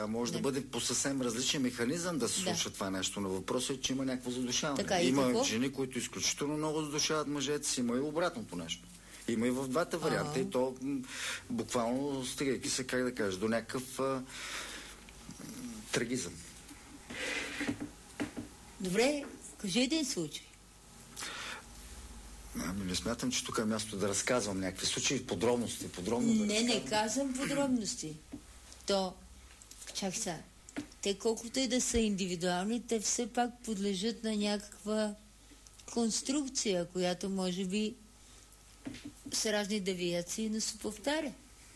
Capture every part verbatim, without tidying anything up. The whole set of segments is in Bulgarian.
Може да, да бъде по съвсем различен механизъм да се случва да. това нещо, но въпросът е, че има някакво задушаване. Така, има какво? жени, които изключително много задушават мъжете си, има и обратното нещо. Има и в двата варианта А-а. и то буквално стигайки се, как да кажа, до някакъв а, трагизъм. Добре, кажи един случай. Ами не смятам, че тук е място да разказвам някакви случаи, подробности. Подробно да не, не казвам подробности. То, чак сега, те колкото и да са индивидуални, те все пак подлежат на някаква конструкция, която може би с разни девиации не се повтаря.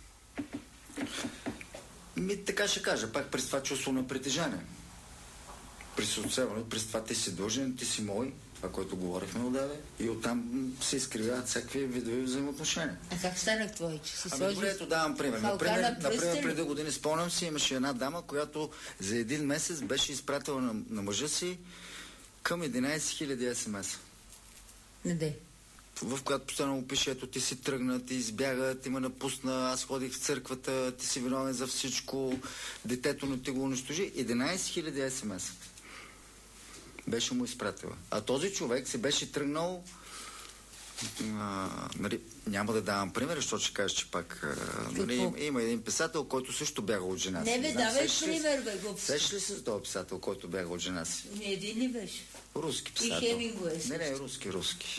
Ми, така ще кажа, пак през това чувство на притежание. При социалното, през това ти си дължен, ти си мой, това, което говорихме отдаве, и оттам се изкривяват всякакви видови взаимоотношения. А как станах твой, че си ами, сложиш? Добре, ето давам пример. Например, на например преди години спомням си, имаше една дама, която за един месец беше изпратила на, на мъжа си към единайсет хиляди ес ем ес. Не де. В която постоянно му пише, ето ти си тръгна, ти избяга, ти ме напусна, аз ходих в църквата, ти си виновен за всичко, детето не ти го унищожи. единайсет хиляди ес ем ес. Беше му изпратила. А този човек се беше тръгнал, а, нали, няма да давам пример, защото ще кажа, че пак а, нали, има, има един писател, който също бяга от жена си. Не бе, давай пример, бе, го. Сеш ли се с този писател, който бяга от жена си? Не един ли беше? Руски писател. И Хемингуей. Не, не, руски, руски.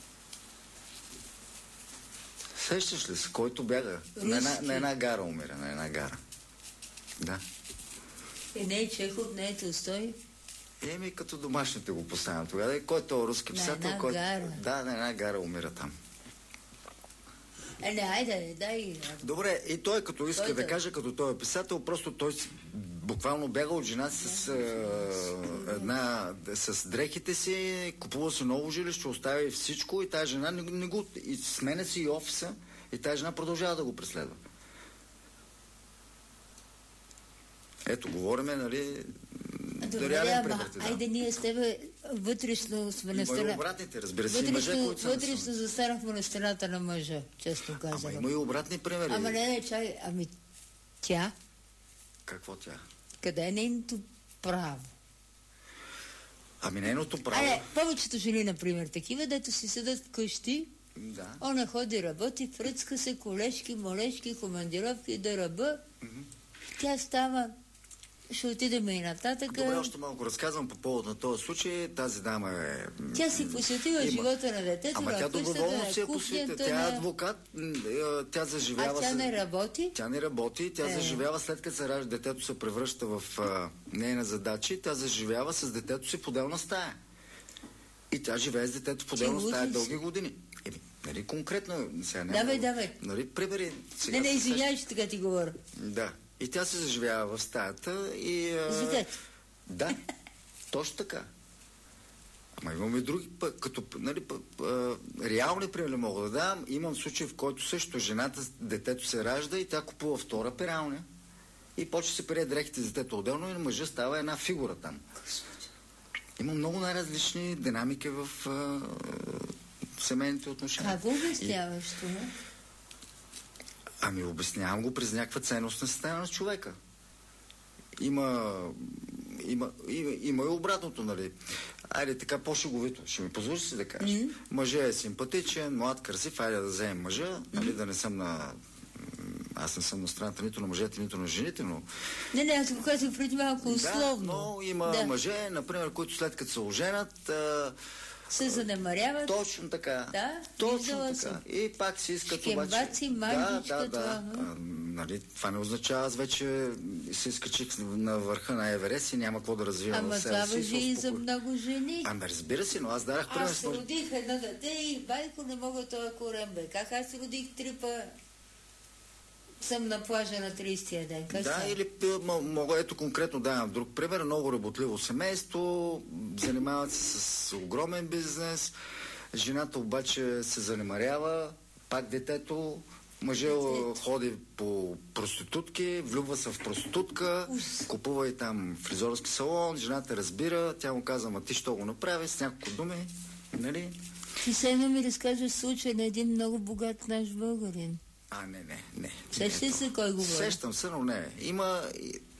Сещаш ли се, който бяга? На една, на една гара умира, на една гара. Да. Е, не е Чехов, не е Толстой. Еми, като домашните го поставям тогава. Кой е този руски писател? На една кой... гара. Да, на една гара умира там. Е, не, айде, дай. Добре, и той като иска той да да каже, като той е писател, просто той буквално бяга от жена си с, а, една, с дрехите си, купува си ново жилище, оставя и всичко и тази жена не, не го... И сменя си и офиса и тази жена продължава да го преследва. Ето, говориме, нали... Добре, ама, айде ние с тебе вътрешно сме на страна. Има и обратните, разбира се, и мъже, които са... Вътрешно застанахме на страната на мъжа, често казано. Ама има и обратни примери. Ама не, не, чай, ами тя? Какво тя? Къде е нейното право? Ами нейното право... Айде, повечето жени, например, такива, дето си седат къщи, да. Она ходи, работи, фръцка се, колешки, молешки, командировки, да ръба. Mm-hmm. Тя става... Ще отидем и нататък. Добре, още малко разказвам по повод на този случай. Тази дама е... Тя си посветила има... живота на детето. Ама тя доброволно си е посветила. Тя е адвокат, тя заживява... А тя не работи? Тя не работи, тя е. заживява след като се ражда, детето се превръща в а, нейна задача, тя заживява с детето си в отделна стая. И тя живее с детето в отделна стая дълги години. Еми, нали, конкретно... Сега, давай, няма, давай. Нали, прибери... Не, не, извинявай, че така ти говоря. Да. И тя се заживява в стаята и... За детето. Да, точно така. Ама имаме и други, пък, като, нали, пък, а, реални примери мога да дам. Имам случай, в който също жената, детето се ражда и тя купува втора пералня и почва се пере дрехите за детето отделно и на мъжа става една фигура там. Има много най-различни динамики в а, семейните отношения. Как го обясняваш това? Ами обяснявам го през някаква ценност на състояние на човека. Има, има, има, има и обратното, нали. Айде така по-шеговито. Ще ми позволиш си да кажеш. Mm-hmm. Мъжът е симпатичен, млад, красив, айде да вземем мъжа, mm-hmm. нали, да не съм на... Аз не съм на страната нито на мъжете, нито на жените, но... Не, не, аз го казах преди малко условно. Да, но има да. мъже, например, които след като се оженят... А... се занемаряват. Точно така. Да, точно така. Съм. И пак си искат Шкембаци, обаче... мандичка, да, да, да. А, нали, това не означава, аз вече се изкачих на върха на Еверест и няма какво да развивам. Ама това въжи и за много жени. Ами разбира се, но аз дарах пример. Аз родих едно дете и байко не мога това корем, бе. Как аз родих три па... съм на плажа на тридесетия ден. Как да, съм? или мога, ето конкретно давам друг пример. Много работливо семейство, занимават се с огромен бизнес, жената обаче се занемарява, пак детето, мъже ходи по проститутки, влюбва се в проститутка, Ус. купува и там фризорски салон, жената разбира, тя му казва, ма ти що го направи, с няколко думи, нали? Ти се едно ми разказваш случай на един много богат наш българин. А, не, не, не. Сещаш се кой говори? Сещам се, но не. Има,